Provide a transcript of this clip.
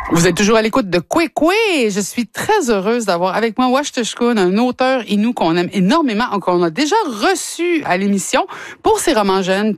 Vous êtes toujours à l'écoute de Kwekwe. Je suis très heureuse d'avoir avec moi Ouachetoshkun, un auteur Innu qu'on aime énormément, qu'on a déjà reçu à l'émission pour ses romans jeunes.